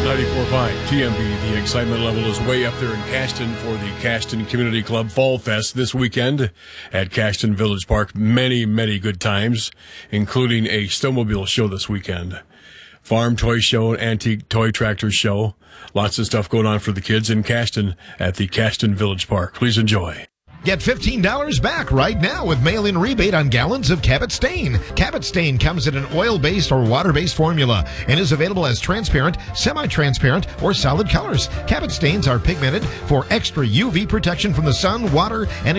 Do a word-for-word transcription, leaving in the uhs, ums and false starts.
ninety-four point five T M B. The excitement level is way up there in Caston for the Caston Community Club Fall Fest this weekend at Caston Village Park. Many, many good times, including a snowmobile show this weekend. Farm toy show, antique toy tractor show. Lots of stuff going on for the kids in Caston at the Caston Village Park. Please enjoy. Get fifteen dollars back right now with mail-in rebate on gallons of Cabot Stain. Cabot Stain comes in an oil-based or water-based formula and is available as transparent, semi-transparent, or solid colors. Cabot Stains are pigmented for extra U V protection from the sun, water, and